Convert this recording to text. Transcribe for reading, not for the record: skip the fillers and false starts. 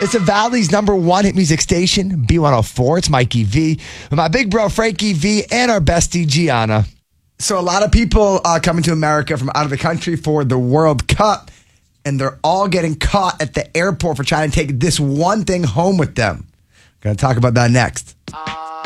It's the Valley's #1 hit music station, B104. It's Mikey V with my big bro Frankie V and our bestie Gianna. So a lot of people coming to America from out of the country for the World Cup, and they're all getting caught at the airport for trying to take this one thing home with them. Going to talk about that next.